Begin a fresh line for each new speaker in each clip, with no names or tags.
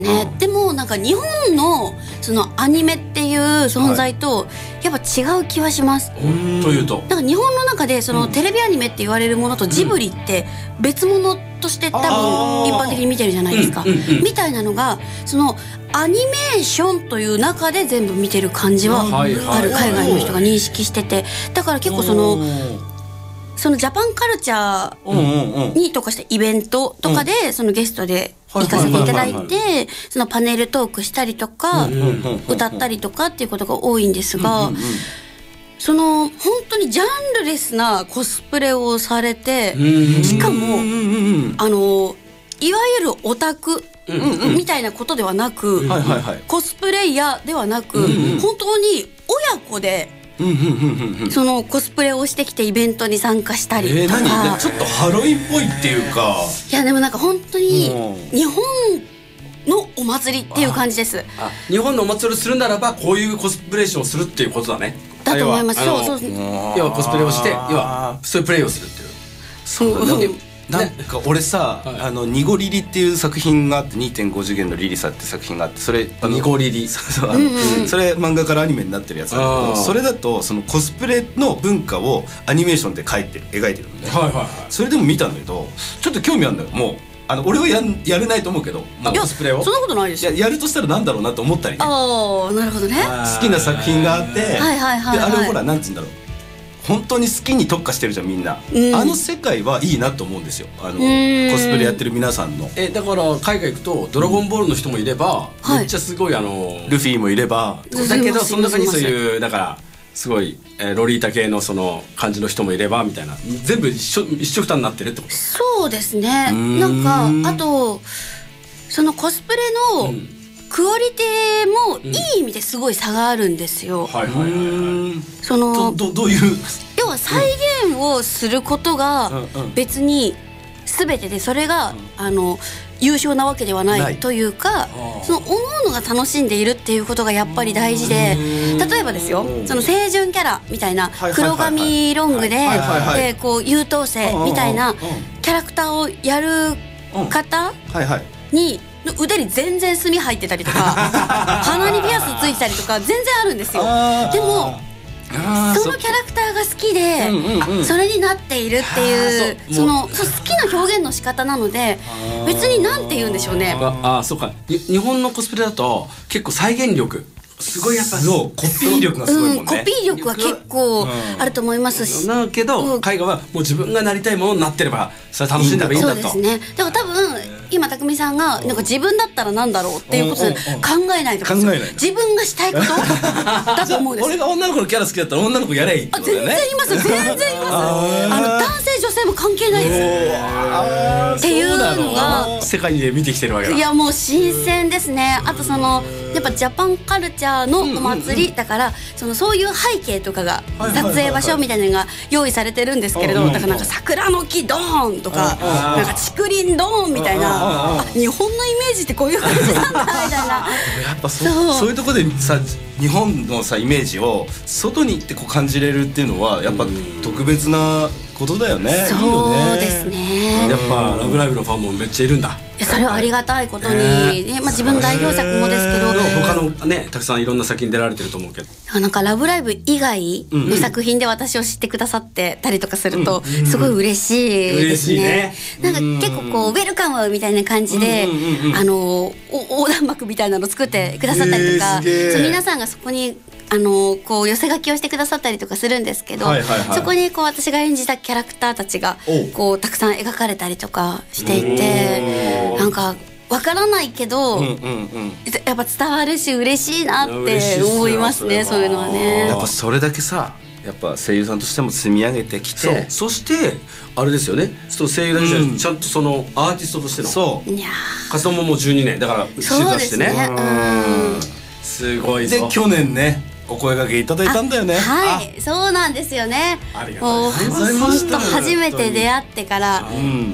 ね、でもなんか日本のそのアニメっていう存在とやっぱ違う気はします。
というと、
なんか日本の中でそのテレビアニメって言われるものとジブリって別物として多分一般的に見てるじゃないですか、みたいなのがそのアニメーションという中で全部見てる感じはある、海外の人が認識してて、だから結構そのジャパンカルチャーに特化したイベントとかでそのゲストで行かせていただいて、そのパネルトークしたりとか歌ったりとかっていうことが多いんですが、その本当にジャンルレスなコスプレをされて、しかもいわゆるオタクみたいなことではなく、コスプレイヤーではなく、本当に親子でそのコスプレをしてきてイベントに参加したりとか、
ちょっとハロウィンっぽいっていうか、
いやでもなんか本当に日本のお祭りっていう感じです。
日本のお祭りをするならばこういうコスプレーションをするっていうことだね。
だと思います。そう
要はコスプレをして、要はそういうプレイをするっていう。
そうなんか俺さ、ニゴリリっていう作品があって、2.5 次元のリリサって作品があって、それ
ニゴリリ、
それ漫画からアニメになってるやつなんだけど、それだとそのコスプレの文化をアニメーションで描いてるのね。それでも見たんだけど、ちょっと興味あるんだよ。もう俺はやれないと思うけど、
コスプレを
そんなことないですよ。
やるとしたらなんだろうなと思ったりね。
ああ、なるほどね。
好きな作品があって、であれほらなんつうんだろう、本当に好きに特化してるじゃんみんな、あの世界はいいなと思うんですよ、コスプレやってる皆さんの。
だから海外行くとドラゴンボールの人もいれば、めっちゃすごいルフ
ィもいれば、
だけどその中にそういうだからすごいロリータ系のその感じの人もいればみたいな、全部一緒くたになってるってこと。
そうですね。なんかあとそのコスプレのクオリティもいい意味ですごい差があるんですよ。その
どういう
要は再現をすることが別に全てで、それが優勝なわけではないというか、その各々が楽しんでいるっていうことがやっぱり大事で、例えばですよ、その清純キャラみたいな黒髪ロングでこう優等生みたいなキャラクターをやる方に腕に全然墨入ってたりとか鼻にピアスついてたりとか全然あるんですよ。でもそのキャラクターが好きでそれになっているっていう、その好きな表現の仕方なので、別に何て言うんでしょうね。
そうか。日本のコスプレだと結構再現力すごい、やっぱ
コピー力がすごいもんね。
コピー力は結構あると思いますし、
だけど海外はもう自分がなりたいものになってればそれ楽しんでればいいんだと。
そうですね。だから多分今匠さんがなんか自分だったらなんだろうっていうことで考えないとか、自分がしたいことだと思うんです。
俺が女の子のキャラ好きだったら女の子やればいいってことだよね。
全然います、全然います。男性女性も関係ないですっていうのが
世界で見てきてるわけだ。
いやもう新鮮ですね。あとそのやっぱジャパンカルチャーのお祭りだから、そういう背景とかが撮影場所みたいなのが用意されてるんですけれど、だからなんか桜の木ドーンとかなんか竹林ドーンみたいな、日本のイメージってこういう感じなんだみたいな。
やっぱそういうところでさ、日本のさイメージを外に行ってこう感じれるっていうのはやっぱ特別なことだよね。
そうですね。
やっぱラブライブのファンもめっちゃいるんだ。
それはありがたいことに、自分の代表作もですけど、
他のねたくさんいろんな作品出られてると思うけど、
なんかラブライブ以外の作品で私を知ってくださってたりとかするとすごい嬉しいですね。なんか結構こうウェルカムみたいな感じで横断幕みたいなの作ってくださったりとか、皆さんがそこにこう寄せ書きをしてくださったりとかするんですけど、そこにこう私が演じたキャラクターたちがこうたくさん描かれたりとかしていて、なんかわからないけどやっぱ伝わるし嬉しいなって思いますね。そういうのはね。
やっぱそれだけさ、やっぱ声優さんとしても積み上げてきて、
そしてあれですよね、その声優だけじゃなくてちゃんとそのアーティストとしての活動ももう12年だから静かしてね。すごいぞ。
で去年ねお声掛けいただいたんだよね。
はい、そうなんですよね。もう本当初めて出会ってから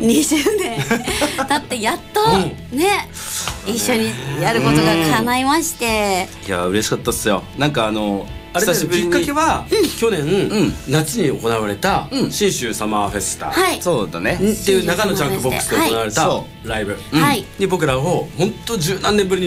20年経ってやっとね一緒にやることが叶いまして、
いや嬉しかったっすよ。なんか
あれだよね、きっかけは去年夏に行われた信州サマーフェスタ
そうだね
っていう中野ジャンクボックスで行われたライブに僕らを本当十何年ぶりに